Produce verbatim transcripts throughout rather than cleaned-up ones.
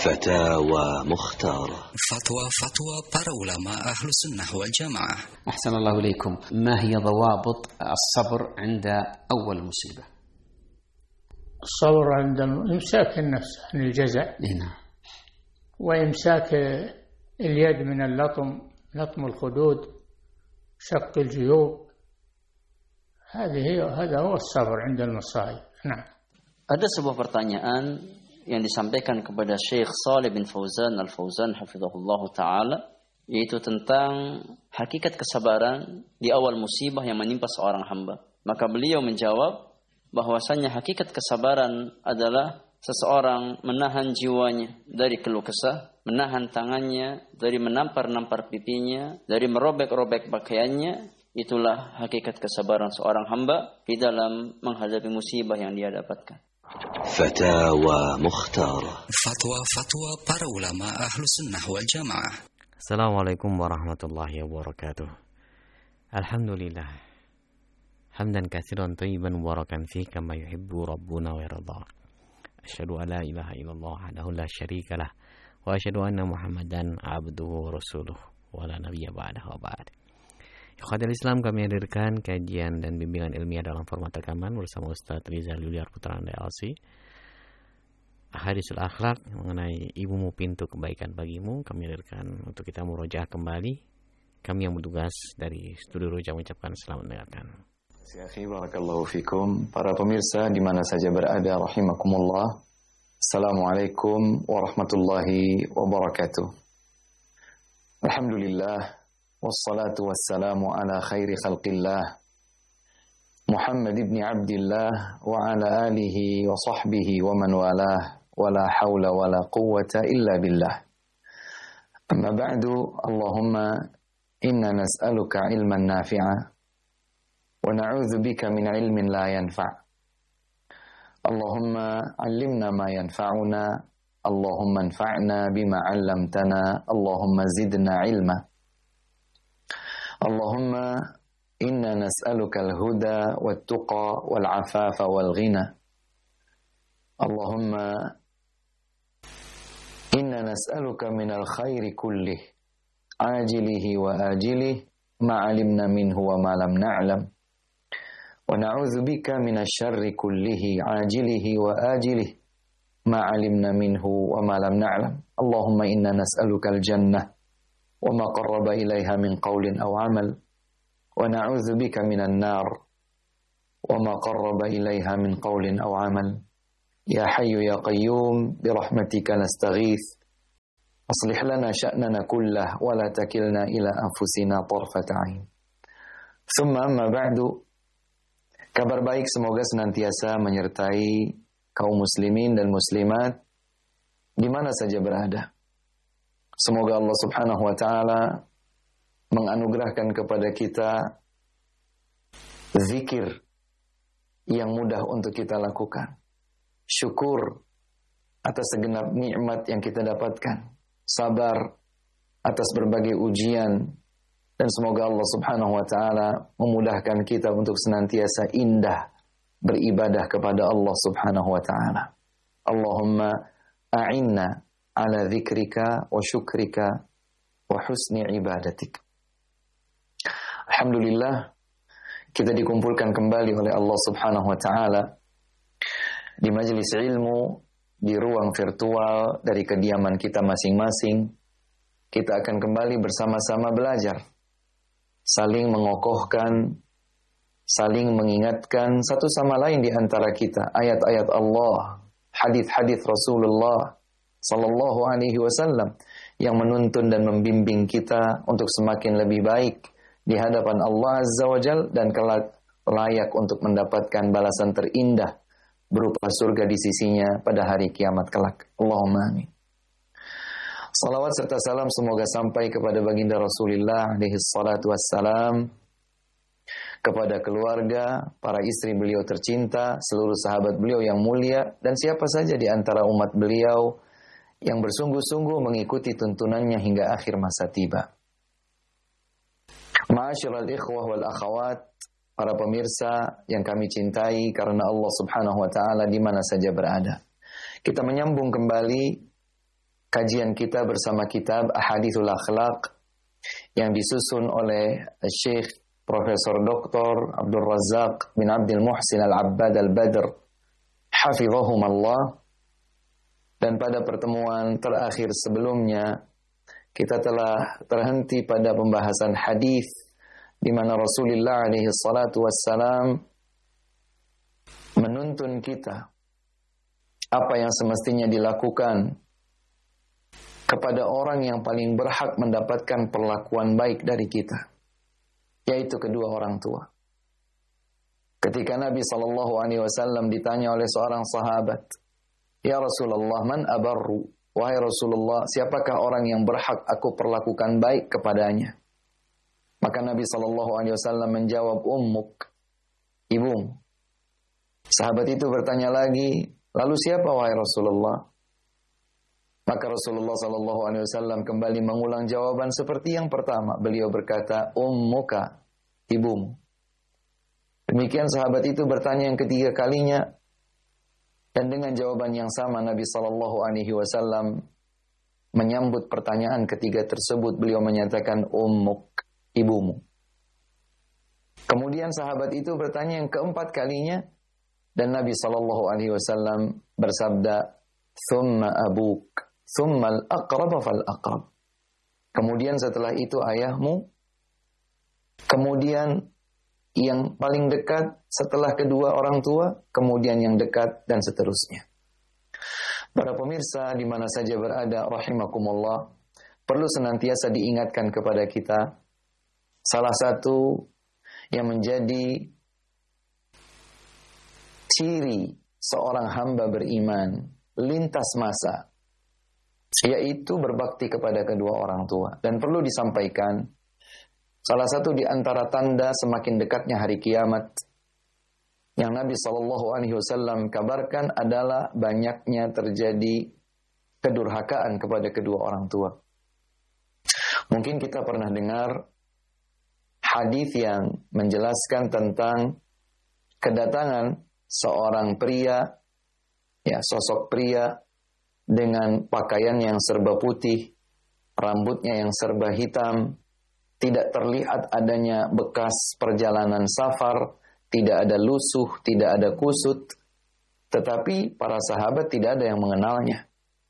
فتاوى مختارة. فتوى فتوى para ulama أهل السنة والجماعة. أحسن الله إليكم. ما هي ضوابط الصبر عند أول مصيبة؟ الصبر عند إمساك النفس عن الجزع، هنا. وإمساك اليد من اللطم، لطم الخدود، شق الجيوب. هذه هي هذا هو الصبر عند المصائب. نعم. Ada sebuah pertanyaan yang disampaikan kepada Syekh Shalih bin Fauzan Al-Fauzan hafizahullah ta'ala, yaitu tentang hakikat kesabaran di awal musibah yang menimpa seorang hamba. Maka beliau menjawab bahwasanya hakikat kesabaran adalah seseorang menahan jiwanya dari keluh kesah, menahan tangannya dari menampar-nampar pipinya, dari merobek-robek pakaiannya. Itulah hakikat kesabaran seorang hamba di dalam menghadapi musibah yang dia dapatkan. فتاوى مختارة. فتوى فتوى para ulama أهل السنة والجماعة. Assalamualaikum warahmatullahi wabarakatuh. Alhamdulillah. Hamdan katsiran thayyiban mubarakan fihi kama yuhibbu rabbuna wa yarda. Asyhadu an la ilaha illallah wahdahu la syarika lah wa asyhadu anna Muhammadan abduhu wa rasuluh wa la nabiyya ba'dahu wa ba'd. Ikhwatul Islam, kami hadirkan kajian dan bimbingan ilmiah dalam format rekaman bersama Ustaz Rizal Yuliar Putra Anda L C. Hadisul akhlak mengenai ibumu pintu kebaikan bagimu, kami hadirkan untuk kita murojaah kembali. Kami yang bertugas dari Studio Roja mengucapkan selamat mendengarkan. Akhi, barakallahu fikum. Para pemirsa di mana saja berada, rahimakumullah. Assalamualaikum warahmatullahi wabarakatuh. Alhamdulillah. Wassalatu wassalamu ala khairi khalqillah Muhammad ibn Abdillah wa ala alihi wa sahbihi wa man walah wa la hawla wa la quwwata illa billah. Amma ba'du, Allahumma inna nas'aluka ilman nafi'a wa na'udzu bika min ilmin la yanfa'. Allahumma 'allimna ma yanfa'una, Allahumma anfa'na bima 'allamtana, Allahumma zidna ilma. Allahumma inna nas'aluka al-huda wat-tuqa wal-'afafa wal-ghina. Allahumma inna nas'aluka minal khairi kullih, ajilihi wa ajilih, ma 'alimna minhu wa ma lam na'lam. Wa na'udzu bika minasy syarri kullihi, ajilihi wa ajilih, ma 'alimna minhu wa ma lam na'lam. Allahumma inna nas'aluka al-jannah wa ma qarraba ilaiha min qawlin aw amal, wa na'udzu bika minan nar wa ma qarraba ilaiha min qawlin aw amal. Ya hayyu ya qayyum bi rahmatika nastaghits, aslih lana sya'nana kullah wa la takilna ila anfusina tarfata 'ain. Tsumma amma ba'du. Kabar baik semoga senantiasa menyertai kaum muslimin dan muslimat di mana saja berada. Semoga Allah Subhanahu wa ta'ala menganugerahkan kepada kita zikir yang mudah untuk kita lakukan. Syukur atas segenap nikmat yang kita dapatkan. Sabar atas berbagai ujian. Dan semoga Allah Subhanahu wa ta'ala memudahkan kita untuk senantiasa indah beribadah kepada Allah Subhanahu wa ta'ala. Allahumma a'inna ala dzikrika wa syukrika wa husni ibadatik. Alhamdulillah, kita dikumpulkan kembali oleh Allah Subhanahu wa ta'ala di majelis ilmu, di ruang virtual dari kediaman kita masing-masing. Kita akan kembali bersama-sama belajar, saling mengokohkan, saling mengingatkan satu sama lain di antara kita, ayat-ayat Allah, hadis-hadis Rasulullah sallallahu alaihi wasallam yang menuntun dan membimbing kita untuk semakin lebih baik di hadapan Allah Azza wa Jalla dan kelak layak untuk mendapatkan balasan terindah berupa surga di sisinya pada hari kiamat kelak. Allahumma amin. Salawat serta salam semoga sampai kepada baginda Rasulullah alaihi salatu wassalam, kepada keluarga, para istri beliau tercinta, seluruh sahabat beliau yang mulia, dan siapa saja di antara umat beliau yang bersungguh-sungguh mengikuti tuntunannya hingga akhir masa tiba. Ma'asyiral ikhwah wal akhawat, para pemirsa yang kami cintai karena Allah Subhanahu wa ta'ala di mana saja berada. Kita menyambung kembali kajian kita bersama kitab Ahadithul Akhlaq yang disusun oleh Syekh Profesor Doktor Abdul Razak bin Abdul Muhsin Al-Abbad Al-Badr Hafizahumallah. Dan pada pertemuan terakhir sebelumnya kita telah terhenti pada pembahasan hadis di mana Rasulullah alaihi salatu wassalam menuntun kita apa yang semestinya dilakukan kepada orang yang paling berhak mendapatkan perlakuan baik dari kita, yaitu kedua orang tua. Ketika Nabi shallallahu alaihi wasallam ditanya oleh seorang sahabat, "Ya Rasulullah, man abarru?" Wahai Rasulullah, siapakah orang yang berhak aku perlakukan baik kepadanya? Maka Nabi shallallahu alaihi wasallam menjawab, "Ummuk," ibumu. Sahabat itu bertanya lagi, "Lalu siapa wahai Rasulullah?" Maka Rasulullah shallallahu alaihi wasallam kembali mengulang jawaban seperti yang pertama. Beliau berkata, "Ummuka," ibumu. Demikian sahabat itu bertanya yang ketiga kalinya, dan dengan jawaban yang sama Nabi shallallahu alaihi wasallam menyambut pertanyaan ketiga tersebut. Beliau menyatakan, "Ummuk," ibumu. Kemudian sahabat itu bertanya yang keempat kalinya, dan Nabi shallallahu alaihi wasallam bersabda, "Thumma abuk, thumma al-aqrab fal-aqrab." Kemudian setelah itu ayahmu, kemudian yang paling dekat setelah kedua orang tua, kemudian yang dekat, dan seterusnya. Para pemirsa di mana saja berada, rahimakumullah, perlu senantiasa diingatkan kepada kita salah satu yang menjadi ciri seorang hamba beriman lintas masa, yaitu berbakti kepada kedua orang tua. Dan perlu disampaikan, salah satu di antara tanda semakin dekatnya hari kiamat yang Nabi shallallahu alaihi wasallam kabarkan adalah banyaknya terjadi kedurhakaan kepada kedua orang tua. Mungkin kita pernah dengar hadis yang menjelaskan tentang kedatangan seorang pria, ya sosok pria dengan pakaian yang serba putih, rambutnya yang serba hitam, tidak terlihat adanya bekas perjalanan safar, tidak ada lusuh, tidak ada kusut, tetapi para sahabat tidak ada yang mengenalnya.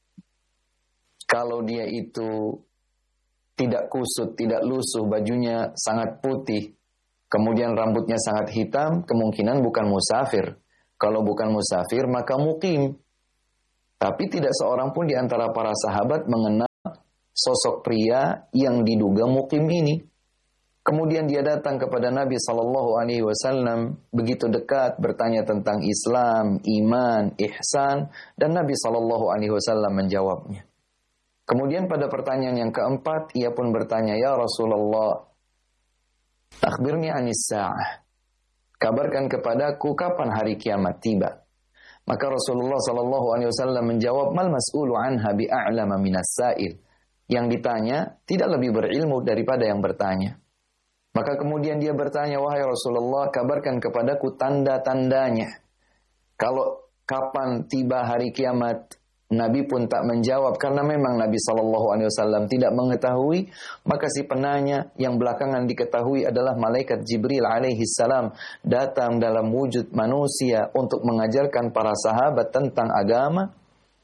Kalau dia itu tidak kusut, tidak lusuh, bajunya sangat putih, kemudian rambutnya sangat hitam, kemungkinan bukan musafir. Kalau bukan musafir, maka mukim. Tapi tidak seorang pun di antara para sahabat mengenal sosok pria yang diduga mukim ini. Kemudian dia datang kepada Nabi shallallahu alaihi wasallam, begitu dekat bertanya tentang Islam, iman, ihsan, dan Nabi shallallahu alaihi wasallam menjawabnya. Kemudian pada pertanyaan yang keempat, ia pun bertanya, "Ya Rasulullah, akhbirni anis sa'ah." Kabarkan kepadaku kapan hari kiamat tiba. Maka Rasulullah shallallahu alaihi wasallam menjawab, "Mal mas'ulu anha bi'a'lama minas sa'il." Yang ditanya tidak lebih berilmu daripada yang bertanya. Maka kemudian dia bertanya, "Wahai Rasulullah, kabarkan kepadaku tanda-tandanya." Kalau kapan tiba hari kiamat, Nabi pun tak menjawab karena memang Nabi shallallahu alaihi wasallam tidak mengetahui. Maka si penanya yang belakangan diketahui adalah malaikat Jibril alaihi salam datang dalam wujud manusia untuk mengajarkan para sahabat tentang agama.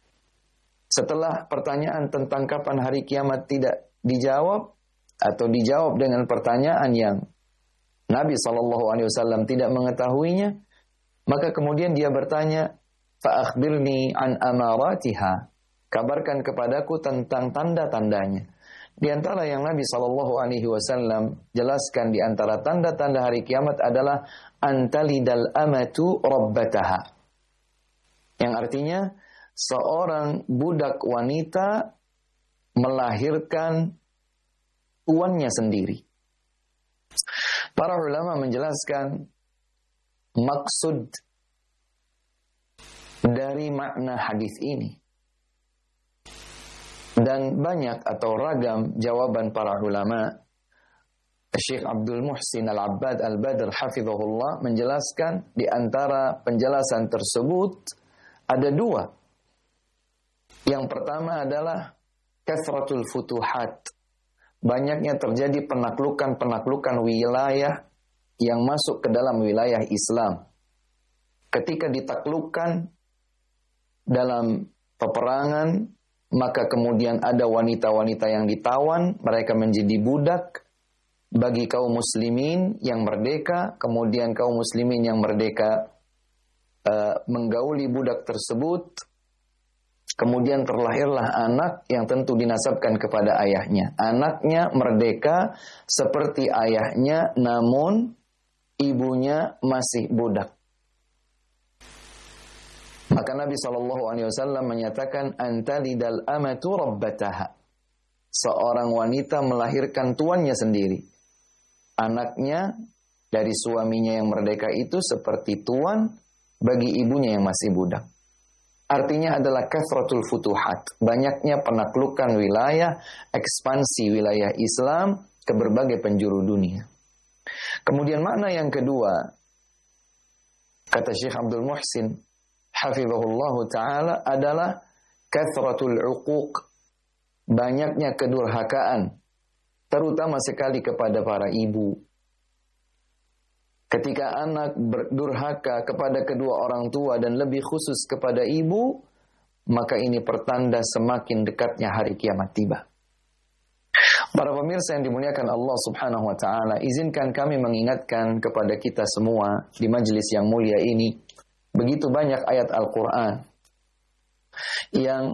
Setelah pertanyaan tentang kapan hari kiamat tidak dijawab, atau dijawab dengan pertanyaan yang Nabi shallallahu alaihi wasallam tidak mengetahuinya, maka kemudian dia bertanya, "Fa'akhbirni an amaratiha." Kabarkan kepadaku tentang tanda-tandanya. Di antara yang Nabi shallallahu alaihi wasallam jelaskan di antara tanda-tanda hari kiamat adalah antalidal amatu rabbataha. Yang artinya seorang budak wanita melahirkan tuannya sendiri. Para ulama menjelaskan maksud dari makna hadis ini. Dan banyak atau ragam jawaban para ulama. Syekh Abdul Muhsin Al-Abbad Al-Badr hafizahullah menjelaskan di antara penjelasan tersebut ada dua. Yang pertama adalah kathratul futuhat. Banyaknya terjadi penaklukan-penaklukan wilayah yang masuk ke dalam wilayah Islam. Ketika ditaklukkan dalam peperangan, maka kemudian ada wanita-wanita yang ditawan, mereka menjadi budak bagi kaum muslimin yang merdeka, kemudian kaum muslimin yang merdeka uh, menggauli budak tersebut. Kemudian terlahirlah anak yang tentu dinasabkan kepada ayahnya. Anaknya merdeka seperti ayahnya, namun ibunya masih budak. Maka Nabi shallallahu alaihi wasallam menyatakan, antalidal amatu rabbataha. Seorang wanita melahirkan tuannya sendiri. Anaknya dari suaminya yang merdeka itu seperti tuan bagi ibunya yang masih budak. Artinya adalah kathratul futuhat, banyaknya penaklukan wilayah, ekspansi wilayah Islam ke berbagai penjuru dunia. Kemudian makna yang kedua, kata Syekh Abdul Muhsin hafizahullah ta'ala, adalah kathratul uquq, banyaknya kedurhakaan, terutama sekali kepada para ibu. Ketika anak berdurhaka kepada kedua orang tua dan lebih khusus kepada ibu, maka ini pertanda semakin dekatnya hari kiamat tiba. Para pemirsa yang dimuliakan Allah Subhanahu wa taala, izinkan kami mengingatkan kepada kita semua di majelis yang mulia ini, begitu banyak ayat Al-Qur'an yang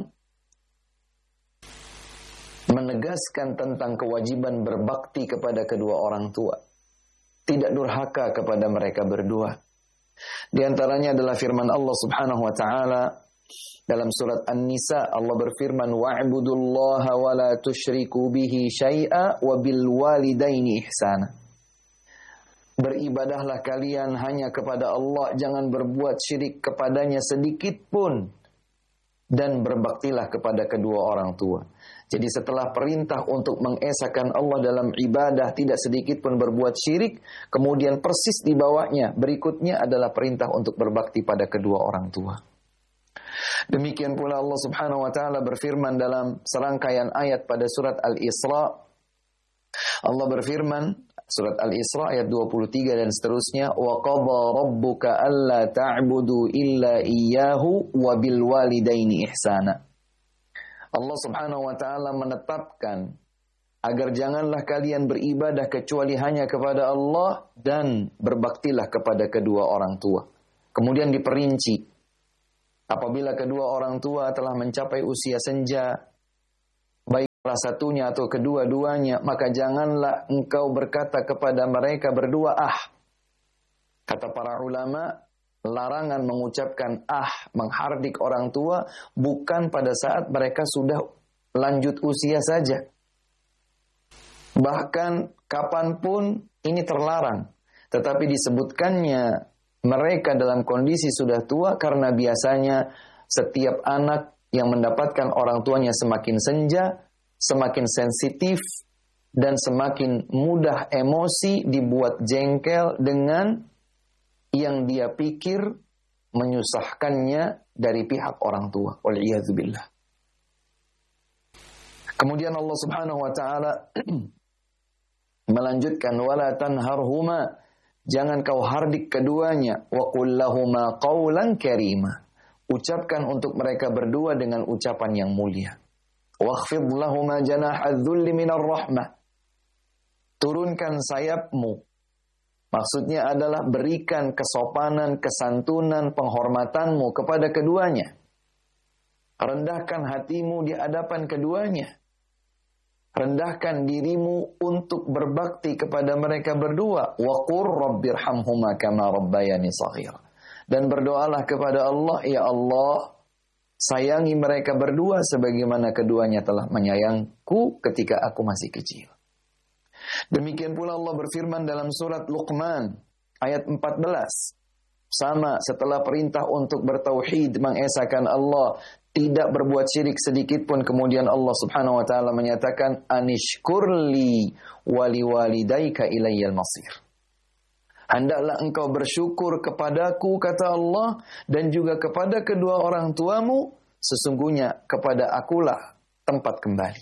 menegaskan tentang kewajiban berbakti kepada kedua orang tua. Tidak durhaka kepada mereka berdua. Di antaranya adalah firman Allah Subhanahu wa taala dalam surat An-Nisa. Allah berfirman, wa'budullaha wa la tusyriku bihi syai'a wa bil walidaini ihsana. Beribadahlah kalian hanya kepada Allah, jangan berbuat syirik kepadanya sedikit pun, dan berbaktilah kepada kedua orang tua. Jadi setelah perintah untuk mengesahkan Allah dalam ibadah, tidak sedikit pun berbuat syirik, kemudian persis di bawahnya berikutnya adalah perintah untuk berbakti pada kedua orang tua. Demikian pula Allah Subhanahu wa taala berfirman dalam serangkaian ayat pada surat Al-Isra. Allah berfirman, surat Al-Isra ayat dua puluh tiga dan seterusnya, wa qadha rabbuka alla ta'budu illa iyyahu wa bil walidaini ihsana. Allah Subhanahu wa taala menetapkan agar janganlah kalian beribadah kecuali hanya kepada Allah dan berbaktilah kepada kedua orang tua. Kemudian diperinci, apabila kedua orang tua telah mencapai usia senja, baik salah satunya atau kedua-duanya, maka janganlah engkau berkata kepada mereka berdua ah. Kata para ulama, larangan mengucapkan ah, menghardik orang tua bukan pada saat mereka sudah lanjut usia saja. Bahkan kapanpun ini terlarang. Tetapi disebutkannya mereka dalam kondisi sudah tua karena biasanya setiap anak yang mendapatkan orang tuanya semakin senja, semakin sensitif, dan semakin mudah emosi, dibuat jengkel dengan yang dia pikir menyusahkannya dari pihak orang tua. Wal'iyadzubillah. Kemudian Allah Subhanahu wa taala melanjutkan, wala tanharhuma, jangan kau hardik keduanya, wa qul lahuma qawlan karima, ucapkan untuk mereka berdua dengan ucapan yang mulia. Wakhfid lahuma janahadz dzulli minar rahmah, turunkan sayapmu. Maksudnya adalah berikan kesopanan, kesantunan, penghormatanmu kepada keduanya. Rendahkan hatimu di hadapan keduanya. Rendahkan dirimu untuk berbakti kepada mereka berdua. Wa qur rabbirhamhuma kama rabbayani shaghira. Dan berdoalah kepada Allah, ya Allah, sayangi mereka berdua sebagaimana keduanya telah menyayangku ketika aku masih kecil. Demikian pula Allah berfirman dalam surat Luqman ayat empat belas. Sama, setelah perintah untuk bertauhid, mengesahkan Allah, tidak berbuat syirik sedikit pun, kemudian Allah Subhanahu wa taala menyatakan anishkurli wali walidaika ilayyal masir. Hendaklah engkau bersyukur kepadaku, kata Allah, dan juga kepada kedua orang tuamu, sesungguhnya kepada akulah tempat kembali.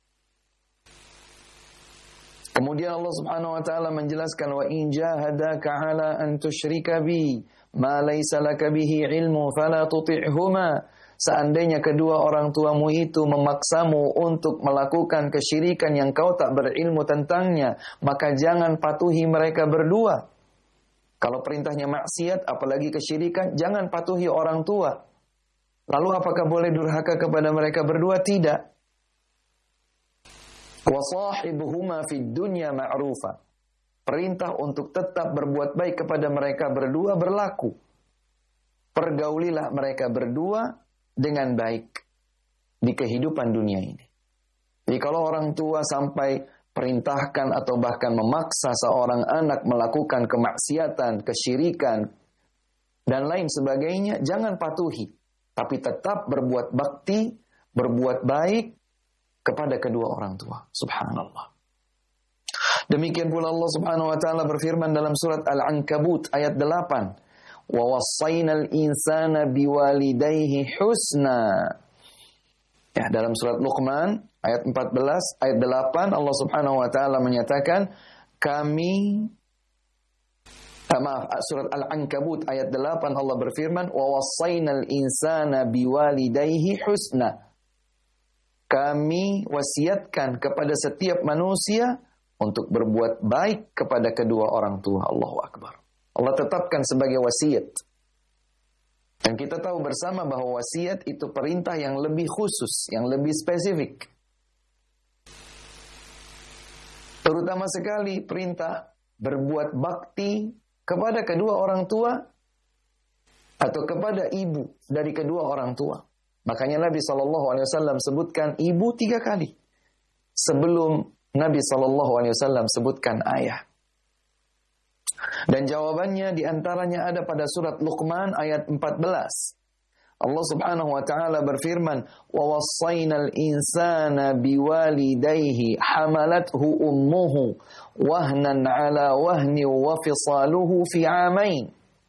Kemudian Allah Subhanahu wa taala menjelaskan, wa in jahadaka 'ala an tusyrika bi ma laysa laka bihi ilmu fala tuti'huma. Seandainya kedua orang tuamu itu memaksamu untuk melakukan kesyirikan yang kau tak berilmu tentangnya, maka jangan patuhi mereka berdua. Kalau perintahnya maksiat, apalagi kesyirikan, jangan patuhi orang tua. Lalu apakah boleh durhaka kepada mereka berdua? Tidak. Wa sahibuhuma fid dunya ma'rufa. Perintah untuk tetap berbuat baik kepada mereka berdua berlaku. Pergaulilah mereka berdua dengan baik di kehidupan dunia ini. Jadi kalau orang tua sampai perintahkan atau bahkan memaksa seorang anak melakukan kemaksiatan, kesyirikan, dan lain sebagainya, jangan patuhi. Tapi tetap berbuat bakti, berbuat baik kepada kedua orang tua. Subhanallah. Demikian pula Allah Subhanahu wa taala berfirman dalam surat Al-Ankabut ayat delapan. Wa wassaynal insana biwalidayhi husna. Ya, dalam surat Luqman ayat empat belas, ayat delapan Allah Subhanahu wa taala menyatakan kami ah, maaf, surat Al-Ankabut ayat delapan Allah berfirman wa wassaynal insana biwalidayhi husna. Kami wasiatkan kepada setiap manusia untuk berbuat baik kepada kedua orang tua. Allahu Akbar. Allah tetapkan sebagai wasiat. Dan kita tahu bersama bahwa wasiat itu perintah yang lebih khusus, yang lebih spesifik. Terutama sekali perintah berbuat bakti kepada kedua orang tua atau kepada ibu dari kedua orang tua. Makanya Nabi shallallahu alaihi wasallam sebutkan ibu tiga kali sebelum Nabi shallallahu alaihi wasallam sebutkan ayah. Dan jawabannya diantaranya ada pada surat Luqman ayat empat belas. Allah Subhanahu wa taala berfirman, "Wa wassaynal insana biwalidayhi hamalathu ummuhu wahnan 'ala wahni wa fisaluhu fi 'amain."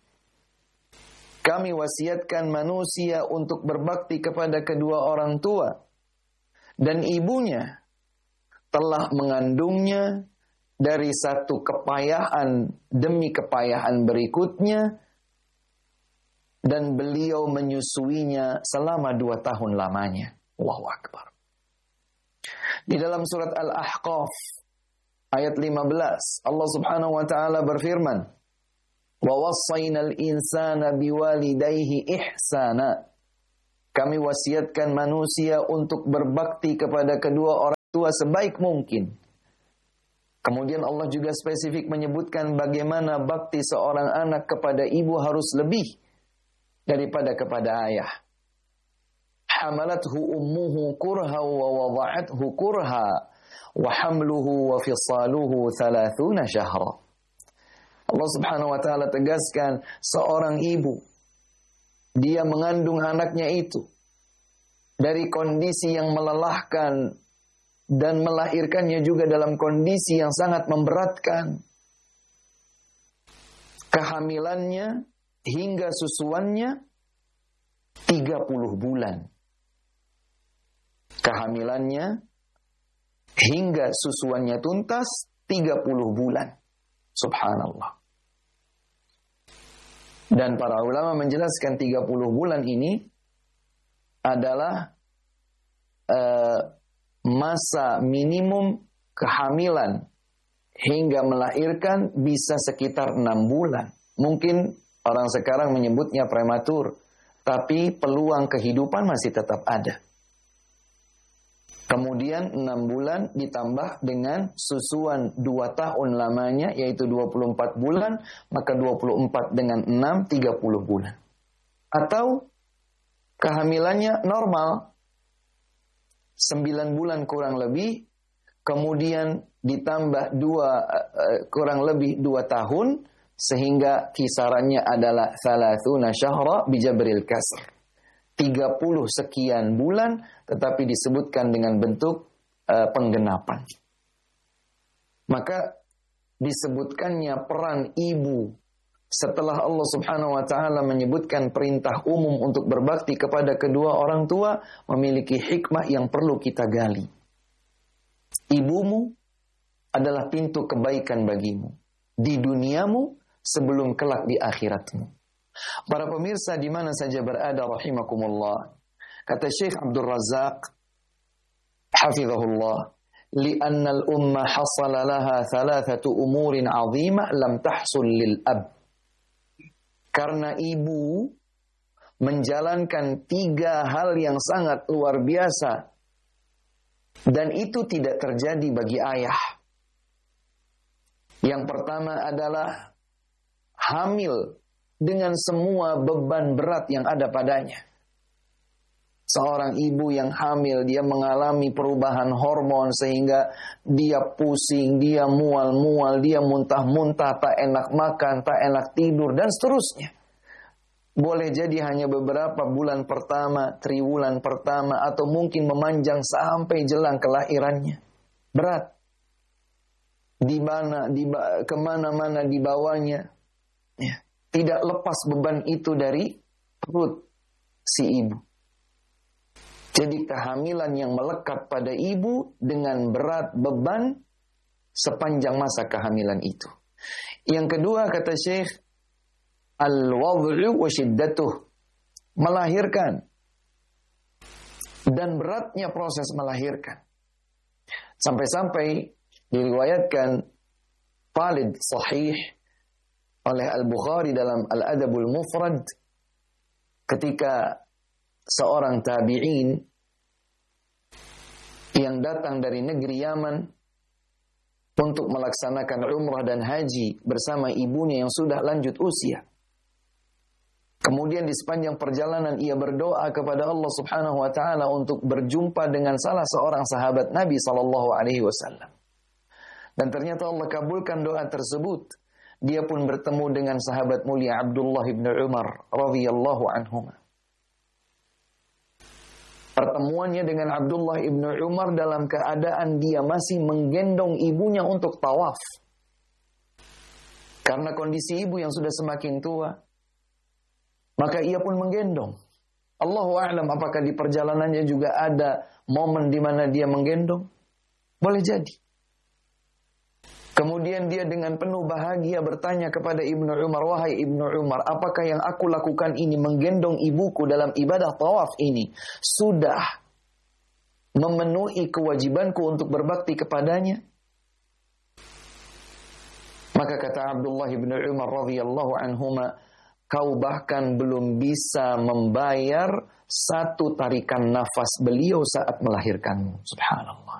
Kami wasiatkan manusia untuk berbakti kepada kedua orang tua dan ibunya telah mengandungnya dari satu kepayahan demi kepayahan berikutnya, dan beliau menyusuinya selama dua tahun lamanya. Allahu Akbar. Di dalam surat Al-Ahqaf ayat lima belas Allah Subhanahu wa taala berfirman, "Wa wassaynal insana biwalidayhi ihsana." Kami wasiatkan manusia untuk berbakti kepada kedua orang tua sebaik mungkin. Kemudian Allah juga spesifik menyebutkan bagaimana bakti seorang anak kepada ibu harus lebih daripada kepada ayah. Hamalathu ummuhu kurha wa wada'athu kurha wa hamluhu wa fisaluhu thalathuna syahra. Allah Subhanahu wa taala tegaskan seorang ibu dia mengandung anaknya itu dari kondisi yang melelahkan dan melahirkannya juga dalam kondisi yang sangat memberatkan. Kehamilannya hingga susuannya tiga puluh bulan. Kehamilannya hingga susuannya tuntas tiga puluh bulan. Subhanallah. Dan para ulama menjelaskan tiga puluh bulan ini adalah uh, masa minimum kehamilan hingga melahirkan bisa sekitar enam bulan. Mungkin orang sekarang menyebutnya prematur, tapi peluang kehidupan masih tetap ada. Kemudian enam bulan ditambah dengan susuan dua tahun lamanya, yaitu dua puluh empat bulan, maka dua puluh empat dengan enam, tiga puluh bulan. Atau kehamilannya normal, sembilan bulan kurang lebih, kemudian ditambah dua, uh, kurang lebih dua tahun, sehingga kisarannya adalah thalathuna syahra bijabril kasr. tiga puluh sekian bulan, tetapi disebutkan dengan bentuk uh, penggenapan. Maka disebutkannya peran ibu setelah Allah Subhanahu wa taala menyebutkan perintah umum untuk berbakti kepada kedua orang tua, memiliki hikmah yang perlu kita gali. Ibumu adalah pintu kebaikan bagimu di duniamu sebelum kelak di akhiratmu. Para pemirsa di mana saja berada rahimakumullah. Kata Syekh Abdul Razak hafizahullah, "Li'anna al-umma hasala laha thalathatu umurin 'azimah lam tahsul lil ab." Karena ibu menjalankan tiga hal yang sangat luar biasa dan itu tidak terjadi bagi ayah. Yang pertama adalah hamil dengan semua beban berat yang ada padanya. Seorang ibu yang hamil, dia mengalami perubahan hormon sehingga dia pusing, dia mual-mual, dia muntah-muntah, tak enak makan, tak enak tidur, dan seterusnya. Boleh jadi hanya beberapa bulan pertama, triwulan pertama, atau mungkin memanjang sampai jelang kelahirannya. Berat. Di mana, di kemana-mana dibawanya. Ya. Tidak lepas beban itu dari perut si ibu. Jadi kehamilan yang melekat pada ibu dengan berat beban sepanjang masa kehamilan itu. Yang kedua kata Syekh, al-wad'u wa shiddatuh, melahirkan dan beratnya proses melahirkan. Sampai-sampai diriwayatkan valid sahih oleh Al-Bukhari dalam Al-Adabul Mufrad ketika seorang tabi'in yang datang dari negeri Yaman untuk melaksanakan umrah dan haji bersama ibunya yang sudah lanjut usia. Kemudian di sepanjang perjalanan ia berdoa kepada Allah Subhanahu wa taala untuk berjumpa dengan salah seorang sahabat Nabi sallallahu alaihi wasallam. Dan ternyata Allah kabulkan doa tersebut. Dia pun bertemu dengan sahabat mulia Abdullah bin Umar radhiyallahu anhuma. Pertemuannya dengan Abdullah bin Umar dalam keadaan dia masih menggendong ibunya untuk tawaf. Karena kondisi ibu yang sudah semakin tua, maka ia pun menggendong. Allahu a'lam apakah di perjalanannya juga ada momen di mana dia menggendong? Boleh jadi. Kemudian dia dengan penuh bahagia bertanya kepada Ibnu Umar, "Wahai Ibnu Umar, apakah yang aku lakukan ini, menggendong ibuku dalam ibadah tawaf ini, sudah memenuhi kewajibanku untuk berbakti kepadanya?" Maka kata Abdullah bin Umar radhiyallahu anhuma, "Kau bahkan belum bisa membayar satu tarikan nafas beliau saat melahirkanmu." Subhanallah.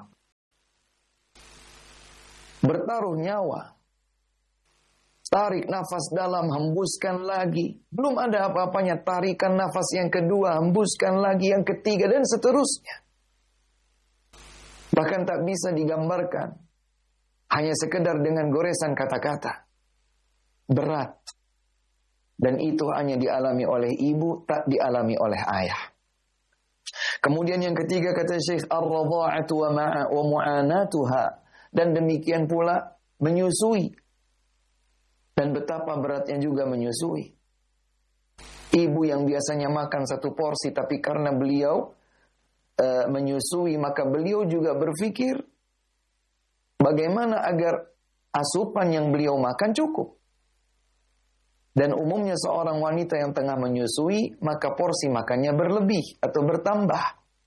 Bertaruh nyawa. Tarik nafas dalam, hembuskan lagi. Belum ada apa-apanya, tarikan nafas yang kedua, hembuskan lagi yang ketiga, dan seterusnya. Bahkan tak bisa digambarkan. Hanya sekedar dengan goresan kata-kata. Berat. Dan itu hanya dialami oleh ibu, tak dialami oleh ayah. Kemudian yang ketiga kata Syekh, ar-radha'atu wa ma'a wa mu'anatuha. Dan demikian pula menyusui. Dan betapa beratnya juga menyusui. Ibu yang biasanya makan satu porsi, tapi karena beliau e, menyusui, maka beliau juga berpikir bagaimana agar asupan yang beliau makan cukup. Dan umumnya seorang wanita yang tengah menyusui, maka porsi makannya berlebih atau bertambah.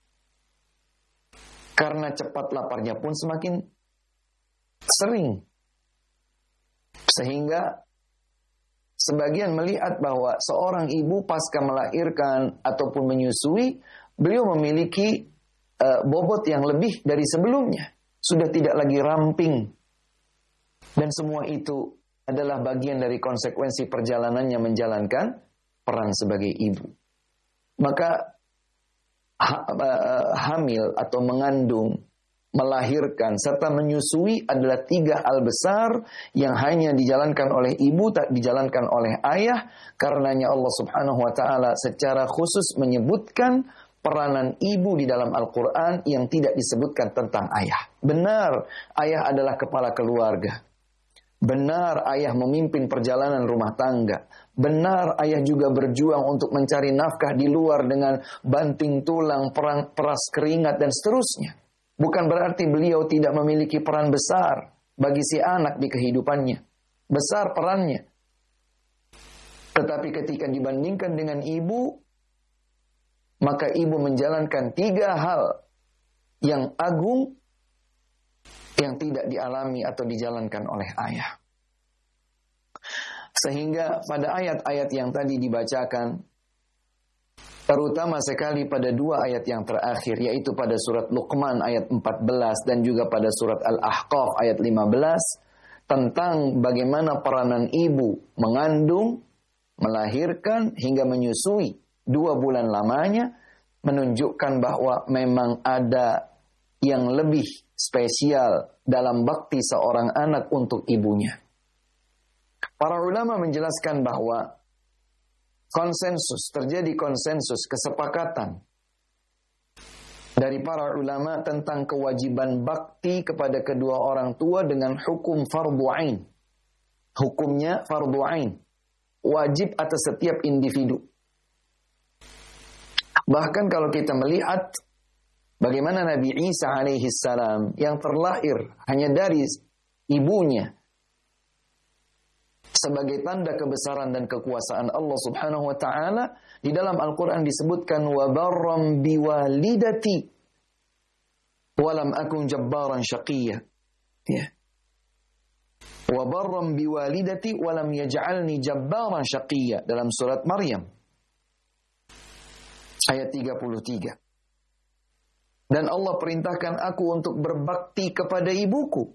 Karena cepat laparnya pun semakin sering. Sehingga sebagian melihat bahwa seorang ibu pasca melahirkan ataupun menyusui, beliau memiliki uh, bobot yang lebih dari sebelumnya. Sudah tidak lagi ramping. Dan semua itu adalah bagian dari konsekuensi perjalanannya menjalankan peran sebagai ibu. Maka ha, uh, hamil atau mengandung, melahirkan serta menyusui adalah tiga hal besar yang hanya dijalankan oleh ibu, tak dijalankan oleh ayah. Karenanya Allah Subhanahu wa taala secara khusus menyebutkan peranan ibu di dalam Al-Qur'an yang tidak disebutkan tentang ayah. Benar, ayah adalah kepala keluarga. Benar ayah memimpin perjalanan rumah tangga. Benar ayah juga berjuang untuk mencari nafkah di luar dengan banting tulang, perang, peras keringat, dan seterusnya. Bukan berarti beliau tidak memiliki peran besar bagi si anak di kehidupannya. Besar perannya. Tetapi ketika dibandingkan dengan ibu, maka ibu menjalankan tiga hal yang agung yang tidak dialami atau dijalankan oleh ayah. Sehingga pada ayat-ayat yang tadi dibacakan, terutama sekali pada dua ayat yang terakhir, yaitu pada surat Luqman ayat empat belas dan juga pada surat Al-Ahqaf ayat lima belas, tentang bagaimana peranan ibu mengandung, melahirkan, hingga menyusui dua bulan lamanya, menunjukkan bahwa memang ada yang lebih spesial dalam bakti seorang anak untuk ibunya. Para ulama menjelaskan bahwa konsensus, terjadi konsensus, kesepakatan dari para ulama tentang kewajiban bakti kepada kedua orang tua dengan hukum fardu ain. Hukumnya fardu ain, wajib atas setiap individu. Bahkan kalau kita melihat bagaimana Nabi Isa alaihi salam yang terlahir hanya dari ibunya sebagai tanda kebesaran dan kekuasaan Allah Subhanahu wa taala, di dalam Al-Qur'an disebutkan wa barram biwalidati wa lam akun jabbaran syaqiyya. Ya. Wa barram biwalidati wa lam yaj'alni jabbaran syaqiyya dalam surat Maryam ayat tiga puluh tiga. Dan Allah perintahkan aku untuk berbakti kepada ibuku.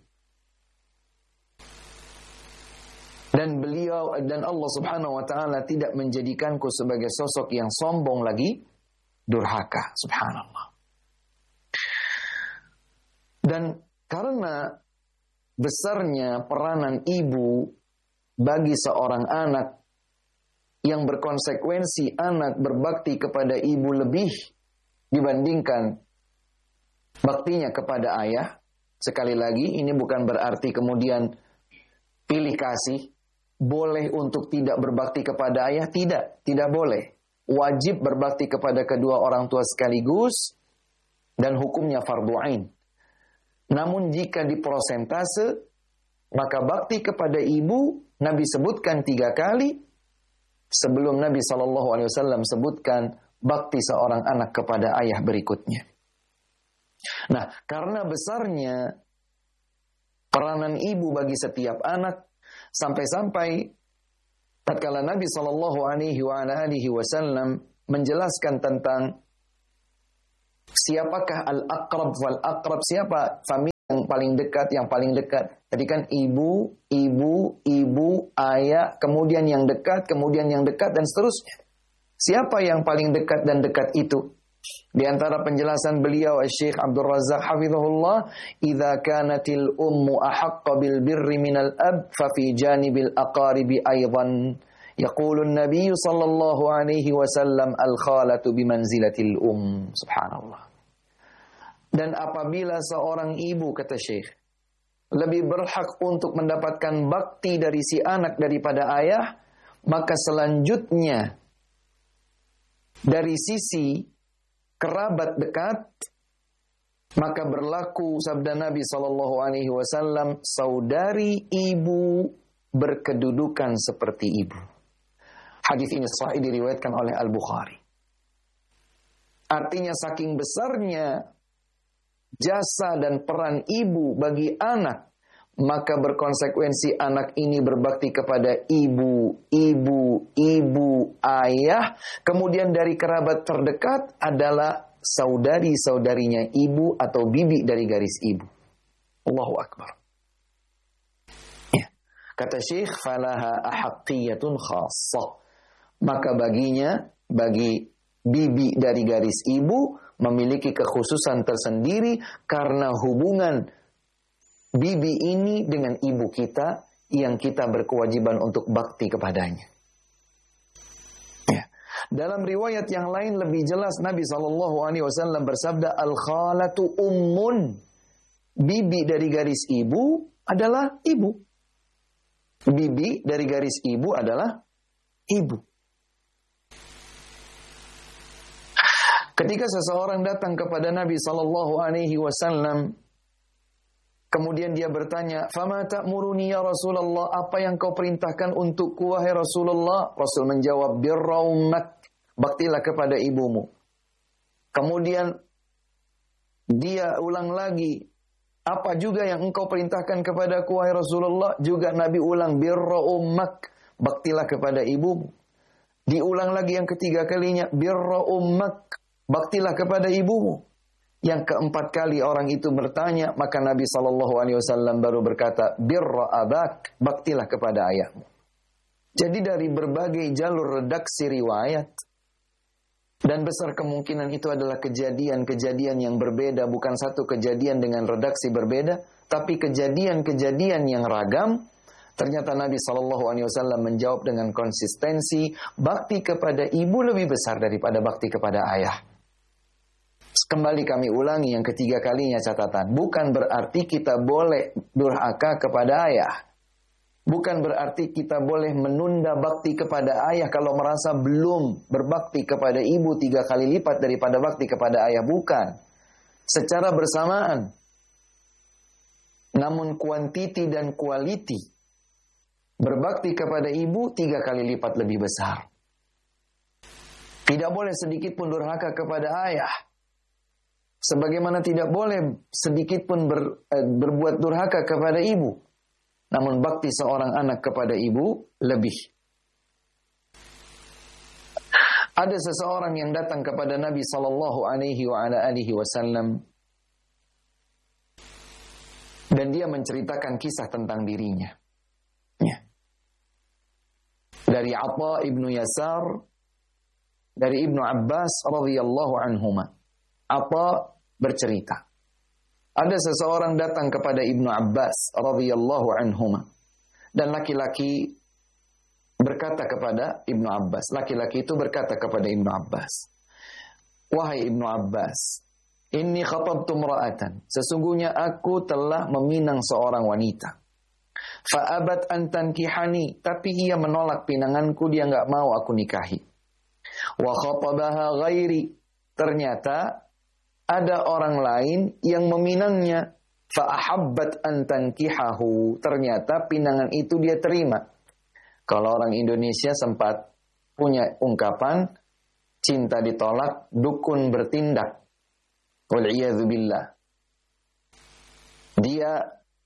Dan beliau dan Allah Subhanahu wa taala tidak menjadikanku sebagai sosok yang sombong lagi, durhaka. Subhanallah. Dan karena besarnya peranan ibu bagi seorang anak, yang berkonsekuensi anak berbakti kepada ibu lebih dibandingkan baktinya kepada ayah. Sekali lagi, ini bukan berarti kemudian pilih kasih, boleh untuk tidak berbakti kepada ayah. Tidak, tidak boleh. Wajib berbakti kepada kedua orang tua sekaligus, dan hukumnya fardu ain. Namun jika diprosentase, maka bakti kepada ibu Nabi sebutkan tiga kali, sebelum Nabi shallallahu alaihi wasallam sebutkan bakti seorang anak kepada ayah berikutnya. Nah, karena besarnya peranan ibu bagi setiap anak, sampai-sampai tatkala Nabi shallallahu alaihi wasallam menjelaskan tentang siapakah al-aqrab wal-aqrab, siapa famili yang paling dekat, yang paling dekat. Tadi kan ibu, ibu, ibu, ayah, kemudian yang dekat, kemudian yang dekat, dan seterusnya. Siapa yang paling dekat dan dekat itu? Di antara penjelasan beliau, Syekh Abdul Razak hafizahullah, "Idza kanatil ummu ahaqqa bil birri minal ab, fa fi janibil aqaribi aidan." Yaqulu an-nabiy sallallahu alaihi wasallam, "Al-khalatu bimanzilatil um." Subhanallah. Dan apabila seorang ibu, kata Syekh, lebih berhak untuk mendapatkan bakti dari si anak daripada ayah, maka selanjutnya dari sisi kerabat dekat, maka berlaku sabda Nabi sallallahu alaihi wasallam, saudari ibu berkedudukan seperti ibu. Hadis ini sahih, diriwayatkan oleh Al-Bukhari. Artinya saking besarnya jasa dan peran ibu bagi anak, maka berkonsekuensi anak ini berbakti kepada ibu, ibu, ibu, ayah. Kemudian dari kerabat terdekat adalah saudari-saudarinya ibu atau bibi dari garis ibu. Allahu Akbar. Ya. Kata Syekh, falaha ahaqqiyatun khassah. Maka baginya, bagi bibi dari garis ibu, memiliki kekhususan tersendiri karena hubungan bibi ini dengan ibu kita yang kita berkewajiban untuk bakti kepadanya. Ya. Dalam riwayat yang lain lebih jelas Nabi shallallahu alaihi wasallam bersabda, al-khalatu ummun. Bibi dari garis ibu adalah ibu. Bibi dari garis ibu adalah ibu. Ketika seseorang datang kepada Nabi sallallahu alaihi wasallam, kemudian dia bertanya, "Fama ta'muruni ya Rasulullah? Apa yang kau perintahkan untukku wahai Rasulullah?" Rasul menjawab, "Birra ummak, baktilah kepada ibumu." Kemudian dia ulang lagi, "Apa juga yang engkau perintahkan kepadaku wahai Rasulullah?" Juga Nabi ulang, "Birra ummak, baktilah kepada ibumu." Diulang lagi yang ketiga kalinya, "Birra ummak, baktilah kepada ibumu." Yang keempat kali orang itu bertanya, maka Nabi sallallahu alaihi wasallam baru berkata, "Birra abak, baktilah kepada ayahmu." Jadi dari berbagai jalur redaksi riwayat, dan besar kemungkinan itu adalah kejadian-kejadian yang berbeda, bukan satu kejadian dengan redaksi berbeda, tapi kejadian-kejadian yang ragam. Ternyata Nabi sallallahu alaihi wasallam menjawab dengan konsistensi, bakti kepada ibu lebih besar daripada bakti kepada ayah. Kembali kami ulangi yang ketiga kalinya catatan. Bukan berarti kita boleh durhaka kepada ayah. Bukan berarti kita boleh menunda bakti kepada ayah kalau merasa belum berbakti kepada ibu tiga kali lipat daripada bakti kepada ayah. Bukan. Secara bersamaan. Namun kuantiti dan kualiti berbakti kepada ibu tiga kali lipat lebih besar. Tidak boleh sedikit pun durhaka kepada ayah. Sebagaimana tidak boleh sedikit pun ber, eh, berbuat durhaka kepada ibu. Namun bakti seorang anak kepada ibu lebih. Ada seseorang yang datang kepada Nabi sallallahu alaihi wa ala alihi wasallam dan dia menceritakan kisah tentang dirinya. Ya. Dari Atha ibnu Yasar, dari Ibnu Abbas radhiyallahu anhuma. Atha bercerita, ada seseorang datang kepada Ibnu Abbas radhiyallahu anhuma, dan laki-laki berkata kepada Ibnu Abbas, laki-laki itu berkata kepada Ibnu Abbas, "Wahai Ibnu Abbas, inni khatabtu imra'atan, sesungguhnya aku telah meminang seorang wanita. Fa'abat an tankihani, tapi ia menolak pinanganku, dia enggak mau aku nikahi. Wa khatabaha ghairi, ternyata ada orang lain yang meminangnya. Fa'ahabbat an tankihahu, ternyata pinangan itu dia terima." Kalau orang Indonesia sempat punya ungkapan, cinta ditolak, dukun bertindak. Wal'iyadzubillah. Dia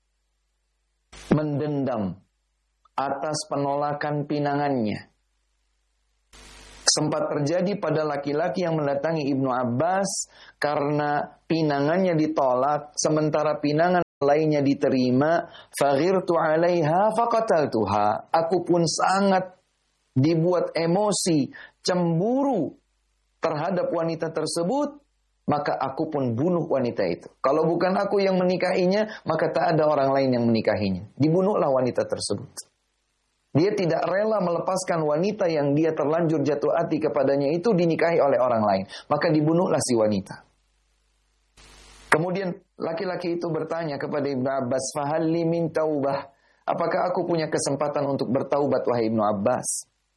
mendendam atas penolakan pinangannya. Sempat terjadi pada laki-laki yang mendatangi Ibnu Abbas karena pinangannya ditolak, sementara pinangan lainnya diterima. Faghirtu 'alaiha faqataltuha. Aku pun sangat dibuat emosi, cemburu terhadap wanita tersebut, maka aku pun bunuh wanita itu. Kalau bukan aku yang menikahinya, maka tak ada orang lain yang menikahinya. Dibunuhlah wanita tersebut. Dia tidak rela melepaskan wanita yang dia terlanjur jatuh hati kepadanya itu dinikahi oleh orang lain. Maka dibunuhlah si wanita. Kemudian laki-laki itu bertanya kepada Ibnu Abbas, "Fahal li min taubah?" Apakah aku punya kesempatan untuk bertaubat wahai Ibnu Abbas?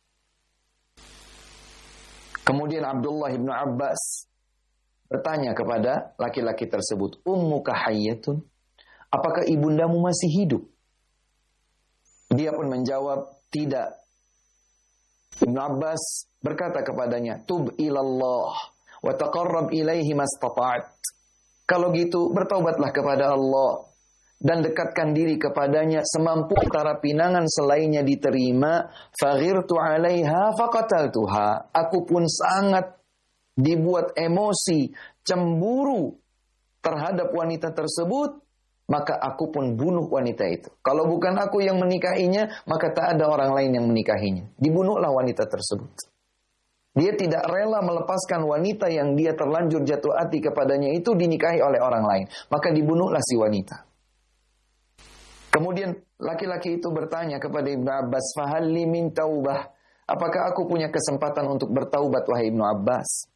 Kemudian Abdullah Ibnu Abbas bertanya kepada laki-laki tersebut, "Ummuka hayyatun?" Apakah ibundamu masih hidup? Dia pun menjawab, "Tidak." Ibnu Abbas berkata kepadanya, "Tub ilallah wa taqarrab ilaihi mastata'at." Kalau gitu, bertaubatlah kepada Allah dan dekatkan diri kepadanya semampu antara pinangan selainnya diterima. Faghirtu 'alaiha faqataltuha. Aku pun sangat dibuat emosi, cemburu terhadap wanita tersebut, maka aku pun bunuh wanita itu. Kalau bukan aku yang menikahinya, maka tak ada orang lain yang menikahinya. Dibunuhlah wanita tersebut. Dia tidak rela melepaskan wanita yang dia terlanjur jatuh hati kepadanya itu dinikahi oleh orang lain. Maka dibunuhlah si wanita. Kemudian laki-laki itu bertanya kepada Ibnu Abbas, "Fahal li min taubah?" Apakah aku punya kesempatan untuk bertaubat wahai Ibnu Abbas?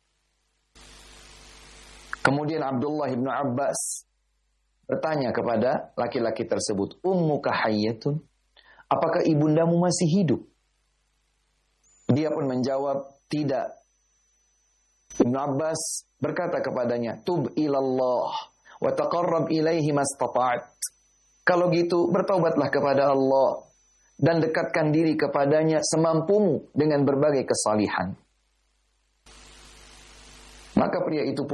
Kemudian Abdullah Ibnu Abbas bertanya kepada laki-laki tersebut, "Ummuka hayyatun?" apakah ibundamu masih hidup? Dia pun menjawab, tidak. Ibnu Abbas berkata kepadanya, tub ilallah wa taqarrab ilaihi mastata'at. Kalau gitu, bertaubatlah kepada Allah dan dekatkan diri kepadanya semampumu dengan berbagai kesalihan. Maka pria itu pun